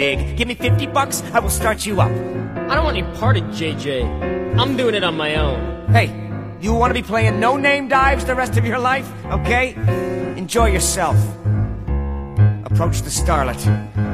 Give me $50, I will start you up. I don't want any part of JJ. I'm doing it on my own. Hey, you want to be playing no-name dives the rest of your life, okay? Enjoy yourself. Approach the starlet.